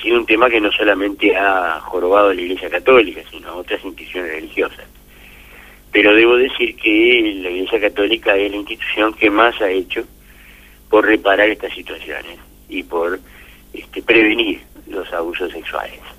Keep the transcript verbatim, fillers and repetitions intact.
sido un tema que no solamente ha jorobado a la Iglesia Católica, sino a otras instituciones religiosas. Pero debo decir que la Iglesia Católica es la institución que más ha hecho por reparar estas situaciones y por este, prevenir los abusos sexuales.